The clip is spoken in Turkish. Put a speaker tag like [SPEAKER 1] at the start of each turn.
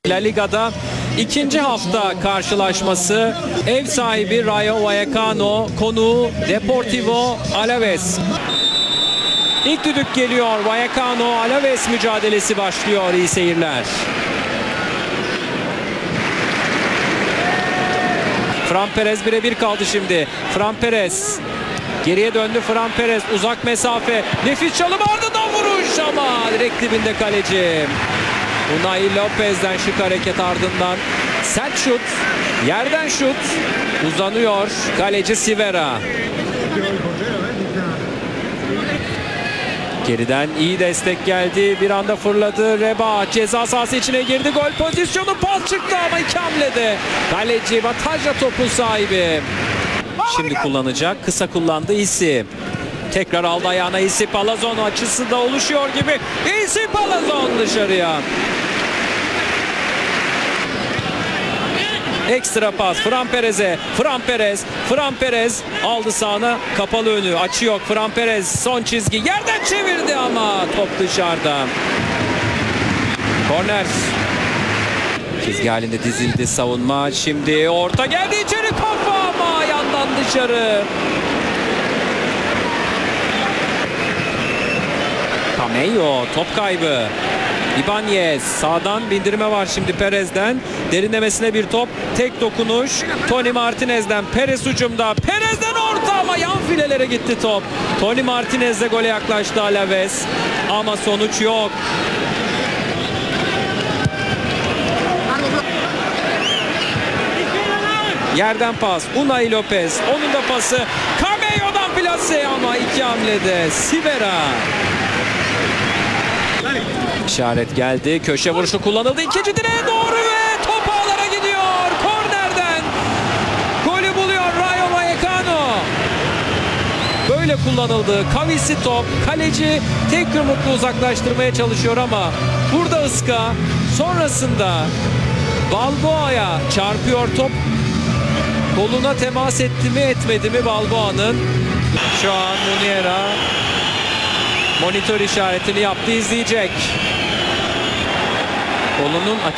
[SPEAKER 1] La Liga'da ikinci hafta karşılaşması. Ev sahibi Rayo Vallecano, konuğu Deportivo Alaves. İlk düdük geliyor. Vallecano Alaves mücadelesi başlıyor. İyi seyirler. Fran Perez birebir kaldı şimdi. Fran Perez geriye döndü. Fran Perez uzak mesafe. Nefis çalım, ardından vuruş ama direkt dibinde kaleci. Unai Lopez'den şık hareket, ardından sert şut. Yerden şut. Uzanıyor kaleci Sivera. Geriden iyi destek geldi. Bir anda fırladı. Reba ceza sahası içine girdi. Gol pozisyonu, pas çıktı ama iki hamlede. Kaleci Batajla topun sahibi. Şimdi kullanacak. Kısa kullandı Isi. Tekrar aldı ayağına Isi. Palazon açısı da oluşuyor gibi. Isi Palazon dışarıya. Ekstra pas Fran Perez'e. Fran Perez aldı sağına, kapalı önü. Açı yok. Fran Perez son çizgi. Yerden çevirdi ama top dışarıda. Korner. Çizgi halinde dizildi savunma. Şimdi orta geldi, içeri kafa ama yandan dışarı. Camejo top kaybı. İbanez sağdan bindirme var şimdi Perez'den. Derinlemesine bir top. Tek dokunuş. Tony Martinez'den. Perez hücumda. Perez'den orta ama yan filelere gitti top. Tony Martinez'le gole yaklaştı Alaves. Ama sonuç yok. Yerden pas. Unai Lopez. Onun da pası. Camejo'dan plase ama iki hamlede. Sivera. İşaret geldi. Köşe vuruşu kullanıldı. İkinci direğe doğru ve top ağlara gidiyor. Kornerden golü buluyor Rayo Vallecano. Böyle kullanıldı. Kavisi top. Kaleci tek yumrukla uzaklaştırmaya çalışıyor ama burada ıska. Sonrasında Balboa'ya çarpıyor top. Koluna temas etti mi etmedi mi Balboa'nın? Şu an Muniera monitör işaretini yaptı, izleyecek. Kolunun